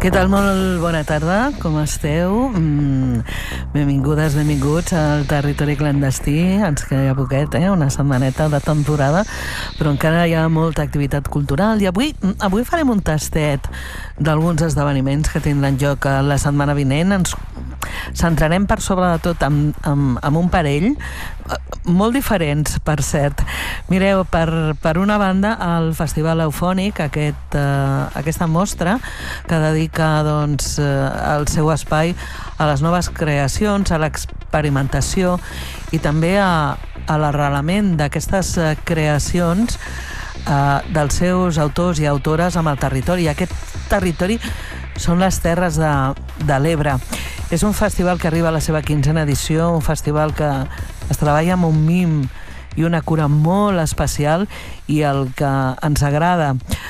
Què tal? Molt bona tarda, com esteu? Benvingudes, benvinguts al territori clandestí. Ens queda poquet, una setmaneta de temporada, però encara hi ha molta activitat cultural. I avui farem un tastet d'alguns esdeveniments que tindran lloc la setmana vinent. Ens centrarem per sobre de tot amb un parell, molt diferents, per cert. Mireu, per una banda, el Festival Eufònic, aquesta mostra que dedica el seu espai a les noves creacions, a l'experimentació i també a l'arrelament d'aquestes creacions dels seus autors i autores amb el territori. Aquest territori són les Terres de l'Ebre. És un festival que arriba a la seva 15a edició, un festival que es treballa amb un mim i una cura molt especial, i el que ens agrada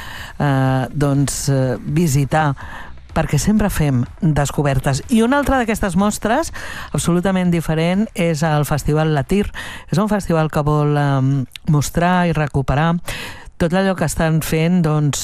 visitar, perquè sempre fem descobertes. I una altra d'aquestes mostres, absolutament diferent, és el Festival La Tir. És un festival que vol mostrar i recuperar tot allò que estan fent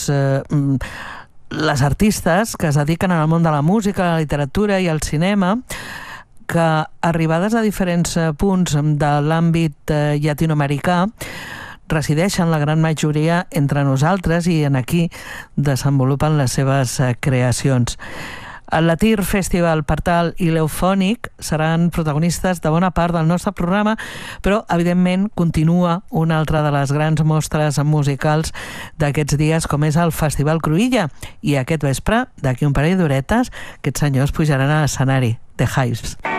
les artistes que es dediquen al món de la música, la literatura i el cinema, que arribades a diferents punts de l'àmbit llatinoamericà resideixen la gran majoria entre nosaltres i aquí desenvolupen les seves creacions. El La Tir Festival, per tal, i l'Eufònic seran protagonistes de bona part del nostre programa, però evidentment continua una altra de les grans mostres musicals d'aquests dies, com és el Festival Cruïlla, i aquest vespre, d'aquí un parell d'horetes, aquests senyors pujaran a l'escenari, The Hives.